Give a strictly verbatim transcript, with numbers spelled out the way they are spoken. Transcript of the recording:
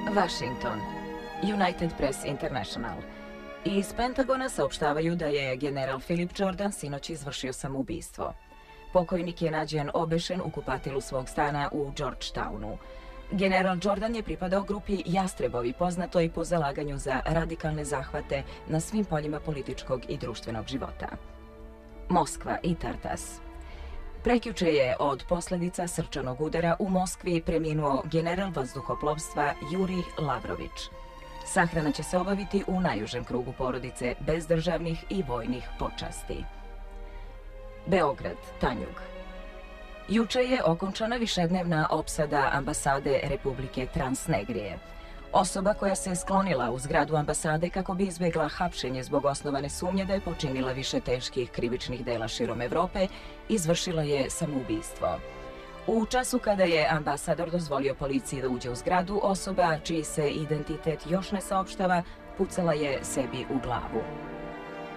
Washington, United Press International. Iz Pentagona saopštavaju da je general Philip Jordan sinoć izvršio samoubistvo. Pokojnik je nađen obešen u kupatilu svog stana u Georgetownu. General Jordan je pripadao grupi Jastrebovi, poznatoj po zalaganju za radikalne zahvate na svim poljima političkog i društvenog života. Moskva i Tartas. Prekjuče je od posledica srčanog udara u Moskvi preminuo general vazduhoplovstva Jurij Lavrović. Sahrana će se obaviti u najužem krugu porodice bez državnih i vojnih počasti. Beograd, Tanjug. Juče je okončana višednevna opsada ambasade Republike Transnegrije. Osoba koja se sklonila u zgradu ambasade kako bi izbjegla hapšenje zbog osnovane sumnje da je počinila više teških krivičnih dela širom Evrope, izvršila je samoubistvo. U času kada je ambasador dozvolio policiji da uđe u zgradu, osoba čiji se identitet još ne saopštava, pucala je sebi u glavu.